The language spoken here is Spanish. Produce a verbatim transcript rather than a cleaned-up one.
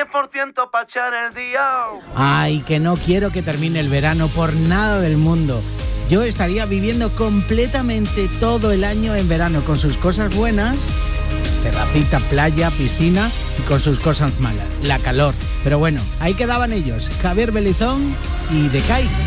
por ciento para echar el día. Ay, que no quiero que termine el verano por nada del mundo. Yo estaría viviendo completamente todo el año en verano, con sus cosas buenas, terracita, playa, piscina, y con sus cosas malas, la calor. Pero bueno, ahí quedaban ellos, Javier Belizón y Decay.